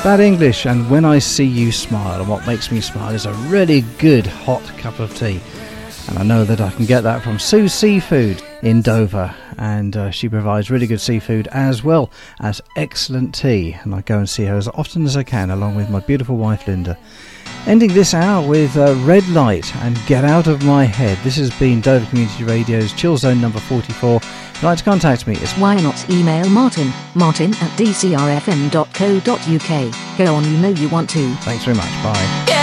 Bad English and When I See You Smile. And what makes me smile is a really good hot cup of tea. And I know that I can get that from Sue's Seafood in Dover. And she provides really good seafood as well as excellent tea. And I go and see her as often as I can, along with my beautiful wife Linda. Ending this hour with Red Light and Get Out of My Head. This has been Dover Community Radio's Chill Zone number 44. If you'd like to contact me, it's why not email martin@dcrfm.co.uk. Go on, you know you want to. Thanks very much. Bye. Yeah.